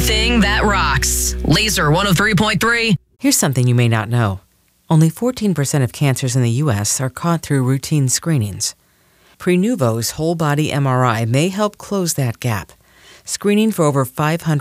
everything that rocks. Laser 103.3. Here's something you may not know. Only 14% of cancers in the U.S. are caught through routine screenings. Prenuvo's whole body MRI may help close that gap. Screening for over 500